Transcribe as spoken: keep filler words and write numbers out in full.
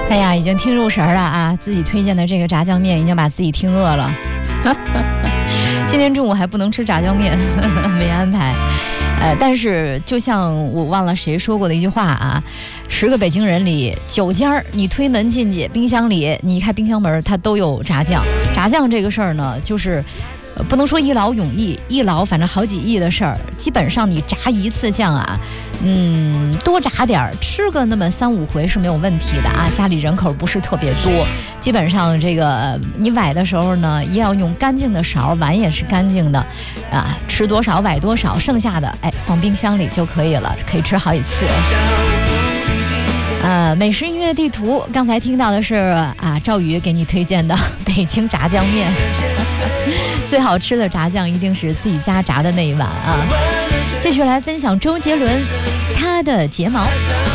哎呀，已经听入神了啊！自己推荐的这个炸酱面已经把自己听饿了。今天中午还不能吃炸酱面，没安排。呃，但是就像我忘了谁说过的一句话啊，十个北京人里九家你推门进去，冰箱里你一开冰箱门，它都有炸酱。炸酱这个事儿呢，就是不能说一劳永逸，一劳反正好几亿的事儿。基本上你炸一次酱啊，嗯，多炸点儿，吃个那么三五回是没有问题的啊。家里人口不是特别多，基本上这个你崴的时候呢，也要用干净的勺，碗也是干净的啊。吃多少崴多少，剩下的哎放冰箱里就可以了，可以吃好几次。呃，美食音乐地图，刚才听到的是啊，赵宇给你推荐的北京炸酱面。最好吃的炸酱一定是自己家炸的那一碗啊！继续来分享周杰伦他的睫毛。